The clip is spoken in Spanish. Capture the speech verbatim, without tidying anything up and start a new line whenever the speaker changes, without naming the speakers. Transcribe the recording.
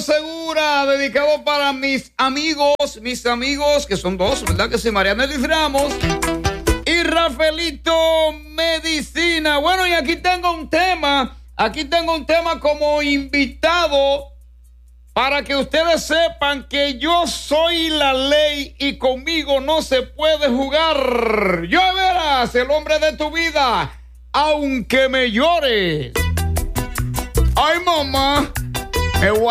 Segura, dedicado para mis amigos, mis amigos, que son dos, ¿verdad? Que sí, Mariana Elis Ramos y Rafaelito Medicina. Bueno, y aquí tengo un tema, aquí tengo un tema como invitado para que ustedes sepan que yo soy la ley y conmigo no se puede jugar. Yo verás, el hombre de tu vida, aunque me llores. Ay, mamá, me voy